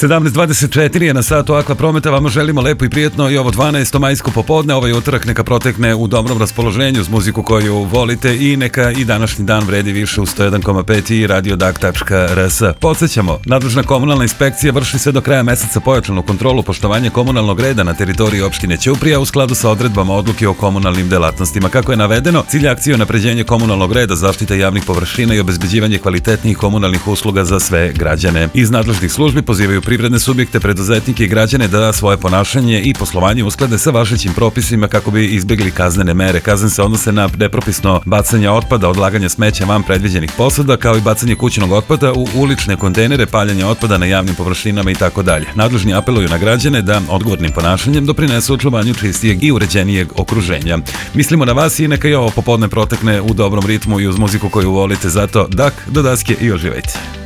17:24 je na satu Akva Prometa, vama želimo lepo i prijetno i ovo 12. majsko popodne, ovaj utorak neka protekne u dobrom raspoloženju uz muziku koju volite i neka i današnji dan vredi više u 101,5 i radiodag.rs. Podsjećamo, nadležna komunalna inspekcija vrši sve do kraja meseca pojačanu kontrolu poštovanja komunalnog reda na teritoriji opštine Ćuprija u skladu sa odredbama odluke o komunalnim delatnostima. Kako je navedeno, cilj akcije je unapređenje komunalnog reda, zaštita javnih površina i obezbeđivanje kvalitetnijih komunalnih usluga za sve građane. Iz nadležnih službi pozivaju privredne subjekte, preduzetnike i građane da svoje ponašanje i poslovanje usklade sa važećim propisima kako bi izbjegli kaznene mere. Kazne se odnose na nepropisno bacanje otpada, odlaganje smeća van predviđenih posada, kao i bacanje kućnog otpada u ulične kontejnere, paljenje otpada na javnim površinama i tako dalje. Nadležni apeluju na građane da odgovornim ponašanjem doprinesu očuvanju čistijeg i uređenijeg okruženja. Mislimo na vas i neka i ovo popodne protekne u dobrom ritmu i uz muziku koju volite, zato dak do daske i uživajte.